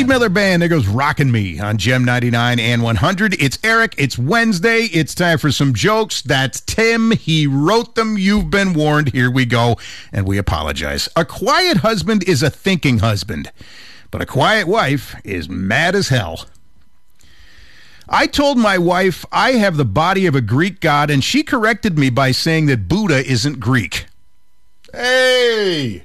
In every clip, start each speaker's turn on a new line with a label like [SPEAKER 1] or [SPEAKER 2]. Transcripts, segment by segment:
[SPEAKER 1] Steve Miller Band, there goes Rockin' Me on Gem 99 and 100. It's Eric. It's Wednesday. It's time for some jokes. That's Tim. He wrote them. You've been warned. Here we go. And we apologize. A quiet husband is a thinking husband, but a quiet wife is mad as hell. I told my wife I have the body of a Greek god, and she corrected me by saying that Buddha isn't Greek. Hey!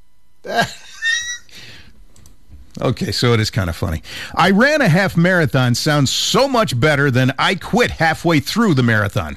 [SPEAKER 1] Okay, so it is kind of funny. I ran a half marathon sounds so much better than I quit halfway through the marathon.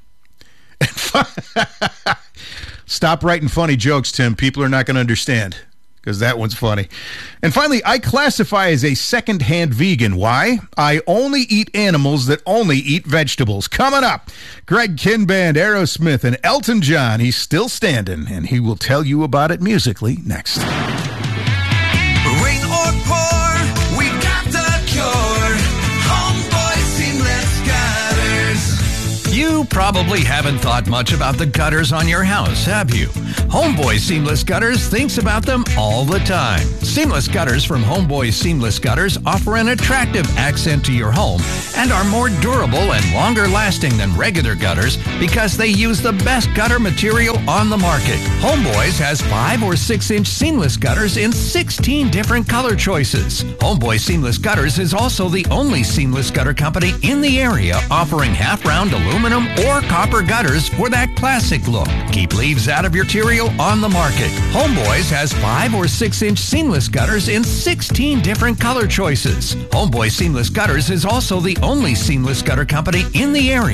[SPEAKER 1] Stop writing funny jokes, Tim. People are not going to understand because that one's funny. And finally, I classify as a second-hand vegan. Why? I only eat animals that only eat vegetables. Coming up, Greg Kinband, Aerosmith, and Elton John. He's still standing, and he will tell you about it musically next.
[SPEAKER 2] Rain or pour, we got the cure. Homeboy Seamless Gutters.
[SPEAKER 3] You probably haven't thought much about the gutters on your house, have you? Homeboy Seamless Gutters thinks about them all the time. Seamless Gutters from Homeboy Seamless Gutters offer an attractive accent to your home and are more durable and longer lasting than regular gutters because they use the best gutter material on the market. Homeboys has 5 or 6 inch seamless gutters in 16 different color choices. Homeboy Seamless Gutters is also the only seamless gutter company in the area offering half-round aluminum or copper gutters for that classic look. Keep leaves out of your material on the market. Homeboys has 5 or 6 inch seamless gutters in 16 different color choices. Homeboy Seamless Gutters is also the only seamless gutter company in the area